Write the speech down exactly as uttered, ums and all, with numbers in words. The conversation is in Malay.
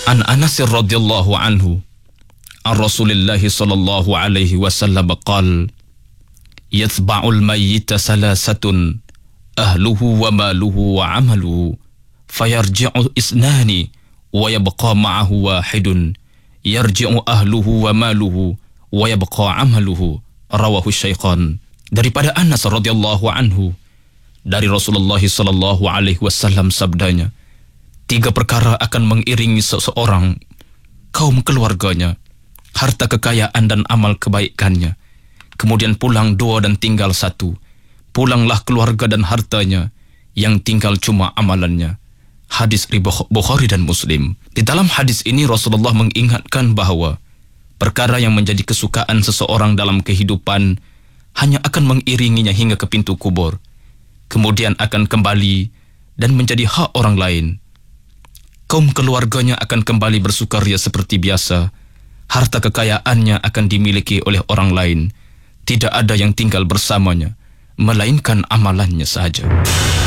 An Anas radhiyallahu anhu an Rasulillah sallallahu alaihi wasallam qala yathba'ul mayyita salasatun ahluhu wa maluhu wa amaluhu fayarji'u isnani wa yabqa ma'ahu wahidun yarji'u ahluhu wa maluhu wa yabqa amaluhu, rawahu Syaikhan. Daripada Anas radhiyallahu anhu, dari Rasulullah sallallahu alaihi wasallam sabdanya, tiga perkara akan mengiringi seseorang, kaum keluarganya, harta kekayaan dan amal kebaikannya. Kemudian pulang dua dan tinggal satu. Pulanglah keluarga dan hartanya, yang tinggal cuma amalannya. Hadis riwayat Bukhari dan Muslim. Di dalam hadis ini Rasulullah mengingatkan bahawa perkara yang menjadi kesukaan seseorang dalam kehidupan hanya akan mengiringinya hingga ke pintu kubur, kemudian akan kembali dan menjadi hak orang lain. Kaum keluarganya akan kembali bersukaria seperti biasa. Harta kekayaannya akan dimiliki oleh orang lain. Tidak ada yang tinggal bersamanya, melainkan amalannya sahaja.